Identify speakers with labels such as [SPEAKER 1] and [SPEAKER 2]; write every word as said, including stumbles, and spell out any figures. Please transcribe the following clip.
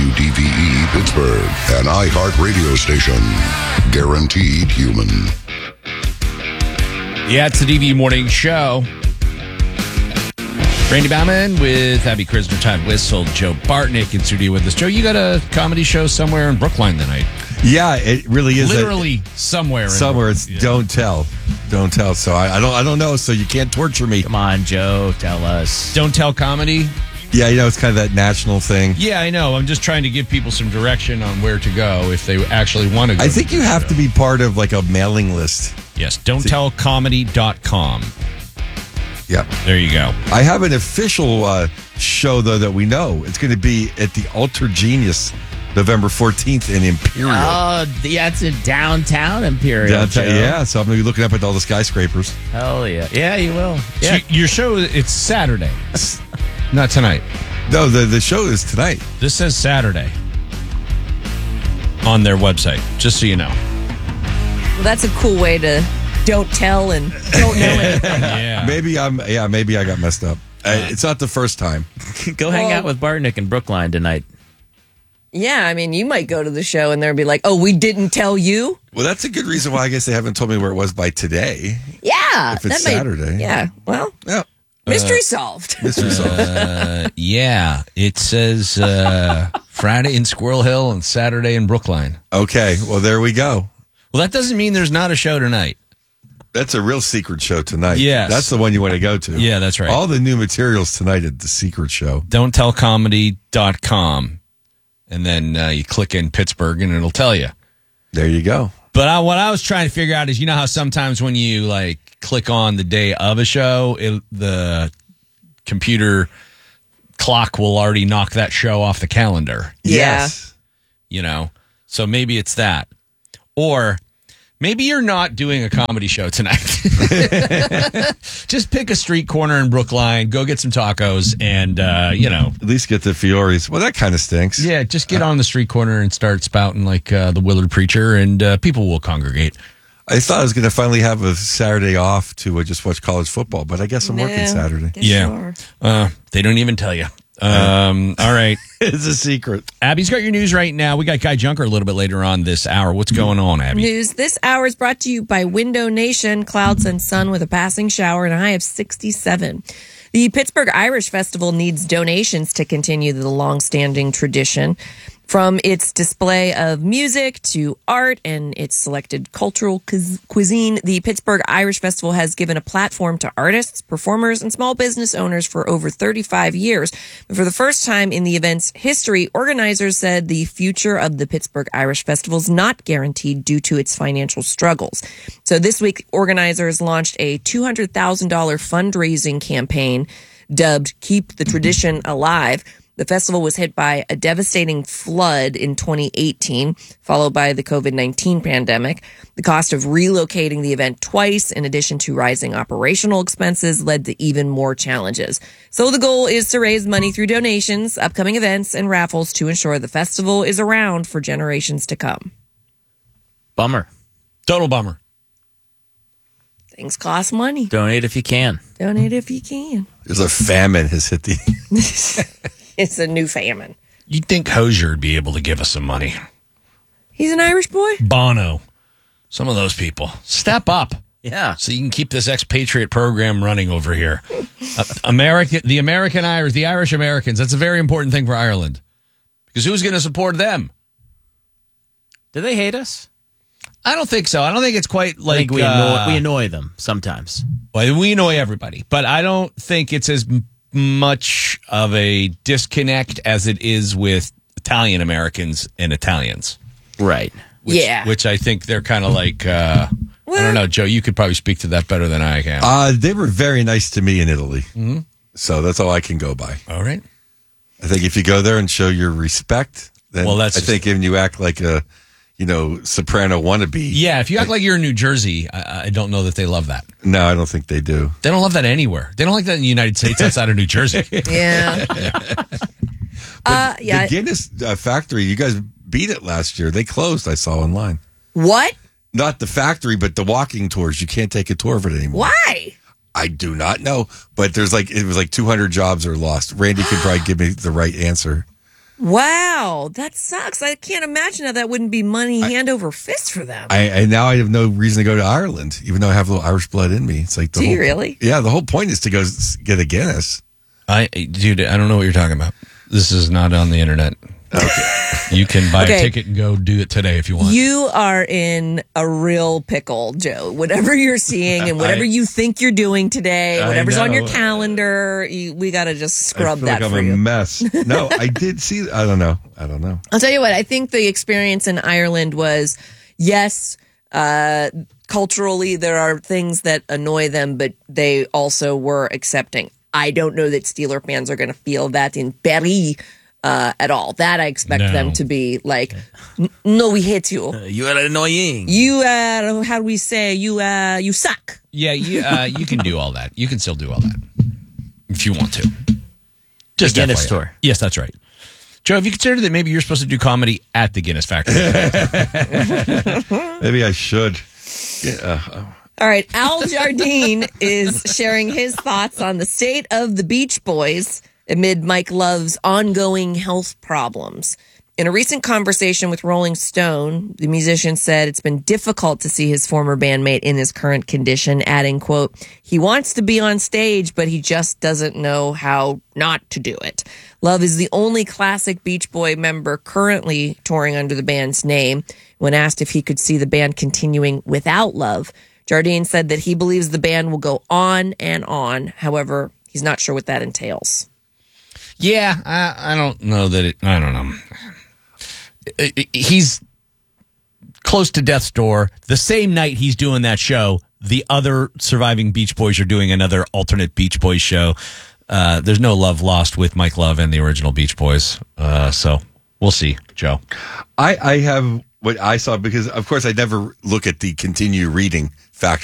[SPEAKER 1] W D V E Pittsburgh, an iHeart radio station. Guaranteed human.
[SPEAKER 2] Yeah, it's the D V E Morning Show. Randy Bauman with Abby Krisner, Todd Whistle, Joe Bartnick in studio with us. Joe, you got a comedy show somewhere in Brookline tonight.
[SPEAKER 3] Yeah, it really is.
[SPEAKER 2] Literally a, somewhere.
[SPEAKER 3] Somewhere. It's
[SPEAKER 2] yeah. Don't
[SPEAKER 3] tell. Don't tell. So I, I don't I don't know, so you can't torture me.
[SPEAKER 4] Come on, Joe, tell us.
[SPEAKER 2] Don't tell comedy?
[SPEAKER 3] Yeah, you know, it's kind of that national thing.
[SPEAKER 2] Yeah, I know. I'm just trying to give people some direction on where to go if they actually want to go.
[SPEAKER 3] I think
[SPEAKER 2] to
[SPEAKER 3] you have
[SPEAKER 2] show.
[SPEAKER 3] to be part of like a mailing list.
[SPEAKER 2] Yes, don't tell comedy dot com.
[SPEAKER 3] Yep.
[SPEAKER 2] There you go.
[SPEAKER 3] I have an official uh, show, though, that we know. It's going to be at the Ultra Genius November fourteenth in Imperial.
[SPEAKER 4] Oh, yeah, it's in downtown Imperial.
[SPEAKER 3] Downtown,
[SPEAKER 4] Joe.
[SPEAKER 3] yeah, so I'm going to be looking up at all the skyscrapers.
[SPEAKER 4] Hell yeah. Yeah, you will. Yeah.
[SPEAKER 2] So your show, it's Saturday, not tonight.
[SPEAKER 3] No, the, the show is tonight.
[SPEAKER 2] This says Saturday on their website, just so you know.
[SPEAKER 5] Well, that's a cool way to don't tell and don't know anything.
[SPEAKER 2] Yeah.
[SPEAKER 3] Maybe I'm, yeah, maybe I got messed up. Uh, it's not the first time.
[SPEAKER 4] Go hang
[SPEAKER 5] Well-
[SPEAKER 4] out with Bartnick in Brookline tonight.
[SPEAKER 5] Yeah, I mean, you might go to the show and they'll be like, oh, we didn't tell you?
[SPEAKER 3] Well, that's a good reason why I guess they haven't told me where it was by today.
[SPEAKER 5] Yeah.
[SPEAKER 3] If it's
[SPEAKER 5] that might-
[SPEAKER 3] Saturday.
[SPEAKER 5] Yeah, well,
[SPEAKER 3] Yeah.
[SPEAKER 5] mystery solved.
[SPEAKER 3] Mystery solved.
[SPEAKER 2] Uh, yeah, it says uh, Friday in Squirrel Hill and Saturday in Brookline.
[SPEAKER 3] Okay, well, there we go.
[SPEAKER 2] Well, that doesn't mean there's not a show tonight.
[SPEAKER 3] That's a real secret show tonight.
[SPEAKER 2] Yes.
[SPEAKER 3] That's the one you want to go to.
[SPEAKER 2] Yeah, that's right.
[SPEAKER 3] All the new materials tonight at the secret show.
[SPEAKER 2] don't tell comedy dot com. And then uh, you click in Pittsburgh and it'll tell you.
[SPEAKER 3] There you go.
[SPEAKER 2] But I, what I was trying to figure out is, you know how sometimes when you like click on the day of a show, it, the computer clock will already knock that show off the calendar.
[SPEAKER 5] Yeah.
[SPEAKER 3] Yes.
[SPEAKER 2] You know, so maybe it's that, or maybe you're not doing a comedy show tonight. Just pick a street corner in Brookline, go get some tacos, and uh, you know,
[SPEAKER 3] At least get the Fioris. Well, that kind of stinks.
[SPEAKER 2] yeah, just get on the street corner and start spouting like uh, the Willard Preacher, and uh, people will congregate.
[SPEAKER 3] I thought I was going to finally have a Saturday off to uh, just watch college football, but I guess I'm working
[SPEAKER 5] No.
[SPEAKER 3] Saturday.
[SPEAKER 5] Guess
[SPEAKER 2] Yeah.
[SPEAKER 5] you are.
[SPEAKER 2] Uh, they don't even tell you. Um, all right.
[SPEAKER 3] It's a secret.
[SPEAKER 2] Abby's got your news right now. We got Guy Junker a little bit later on this hour. What's going on, Abby?
[SPEAKER 5] News this hour is brought to you by Window Nation. Clouds and sun with a passing shower and a high of sixty-seven. The Pittsburgh Irish Festival needs donations to continue the long-standing tradition. From its display of music to art and its selected cultural cu- cuisine, the Pittsburgh Irish Festival has given a platform to artists, performers, and small business owners for over thirty-five years. But for the first time in the event's history, organizers said the future of the Pittsburgh Irish Festival is not guaranteed due to its financial struggles. So this week, organizers launched a two hundred thousand dollars fundraising campaign dubbed Keep the Tradition Alive. The festival was hit by a devastating flood in twenty eighteen, followed by the covid nineteen pandemic. The cost of relocating the event twice, in addition to rising operational expenses, led to even more challenges. So the goal is to raise money through donations, upcoming events, and raffles to ensure the festival is around for generations to come.
[SPEAKER 4] Bummer.
[SPEAKER 2] Total bummer.
[SPEAKER 5] Things cost money.
[SPEAKER 4] Donate if you can.
[SPEAKER 5] Donate if you can.
[SPEAKER 3] There's a famine has hit the...
[SPEAKER 5] It's a new famine.
[SPEAKER 2] You'd think Hosier would be able to give us some money.
[SPEAKER 5] He's an Irish boy?
[SPEAKER 2] Bono. Some of those people. Step up.
[SPEAKER 4] Yeah.
[SPEAKER 2] So you can keep this expatriate program running over here. uh, American, the American Irish, the Irish Americans. That's a very important thing for Ireland. Because who's going to support them?
[SPEAKER 4] Do they hate us?
[SPEAKER 2] I don't think so. I don't think it's quite like
[SPEAKER 4] I think we
[SPEAKER 2] uh,
[SPEAKER 4] annoy, we annoy them sometimes.
[SPEAKER 2] Well, we annoy everybody, but I don't think it's as m- much of a disconnect as it is with Italian Americans and Italians.
[SPEAKER 4] Right.
[SPEAKER 2] Which,
[SPEAKER 5] Yeah.
[SPEAKER 2] Which I think they're kind of like, uh, I don't know, Joe, you could probably speak to that better than I can.
[SPEAKER 3] Uh, they were very nice to me in Italy. Mm-hmm. So that's all I can go by.
[SPEAKER 2] All right.
[SPEAKER 3] I think if you go there and show your respect, then
[SPEAKER 2] Well, that's
[SPEAKER 3] I
[SPEAKER 2] just-
[SPEAKER 3] think if you act like a, you know, soprano wannabe.
[SPEAKER 2] Yeah, if you act like you're in New Jersey, I, I don't know that they love that.
[SPEAKER 3] No, I don't think they do.
[SPEAKER 2] They don't love that anywhere. They don't like that in the United States outside of New Jersey.
[SPEAKER 5] Yeah. uh, yeah.
[SPEAKER 3] The Guinness uh, factory, you guys beat it last year. They closed, I saw online.
[SPEAKER 5] What?
[SPEAKER 3] Not the factory, but the walking tours. You can't take a tour of it anymore.
[SPEAKER 5] Why?
[SPEAKER 3] I do not know. But there's like, it was like two hundred jobs are lost. Randy could probably give me the right answer.
[SPEAKER 5] Wow, that sucks. I can't imagine how that wouldn't be money hand over fist for them.
[SPEAKER 3] I, and now I have no reason to go to Ireland, even though I have a little Irish blood in me. It's like the
[SPEAKER 5] Do
[SPEAKER 3] whole,
[SPEAKER 5] you really?
[SPEAKER 3] Yeah, the whole point is to go s- get a Guinness.
[SPEAKER 2] I, dude, I don't know what you're talking about. This is not on the internet. Okay. You can buy
[SPEAKER 5] Okay.
[SPEAKER 2] a ticket and go do it today if you want.
[SPEAKER 5] You are in a real pickle, Joe. Whatever you're seeing and whatever
[SPEAKER 3] I-
[SPEAKER 5] you think you're doing today,
[SPEAKER 3] I
[SPEAKER 5] whatever's on your
[SPEAKER 3] know.
[SPEAKER 5] calendar, you, we got to just scrub
[SPEAKER 3] I feel
[SPEAKER 5] that
[SPEAKER 3] like
[SPEAKER 5] for
[SPEAKER 3] I'm
[SPEAKER 5] you.
[SPEAKER 3] a mess. No, I did see. I don't know. I don't know.
[SPEAKER 5] I'll tell you what, I think the experience in Ireland was, yes, uh, culturally there are things that annoy them, but they also were accepting. I don't know that Steeler fans are going to feel that in Paris uh, at all. That I expect
[SPEAKER 2] No.
[SPEAKER 5] them to be like, "N- no, we hate you.
[SPEAKER 4] You are annoying.
[SPEAKER 5] You, uh, how do we say, you, uh, you suck.
[SPEAKER 2] Yeah, you uh, you can do all that. You can still do all that if you want to. Just
[SPEAKER 4] Guinness
[SPEAKER 2] F Y I.
[SPEAKER 4] store.
[SPEAKER 2] Yes, that's right. Joe, have you considered that maybe you're supposed to do comedy at the Guinness Factory?
[SPEAKER 3] Maybe I should. Yeah. uh,
[SPEAKER 5] All right. Al Jardine is sharing his thoughts on the state of the Beach Boys amid Mike Love's ongoing health problems. In a recent conversation with Rolling Stone, the musician said it's been difficult to see his former bandmate in his current condition, adding, quote, he wants to be on stage, but he just doesn't know how not to do it. Love is the only classic Beach Boy member currently touring under the band's name. When asked if he could see the band continuing without Love, Jardine said that he believes the band will go on and on. However, he's not sure what that entails.
[SPEAKER 2] Yeah, I, I don't know that it. I don't know. I- I- He's close to death's door. The same night he's doing that show, the other surviving Beach Boys are doing another alternate Beach Boys show. Uh, there's no love lost with Mike Love and the original Beach Boys. Uh, so we'll see, Joe.
[SPEAKER 3] I, I have what I saw because, of course, I never look at the continue reading factor.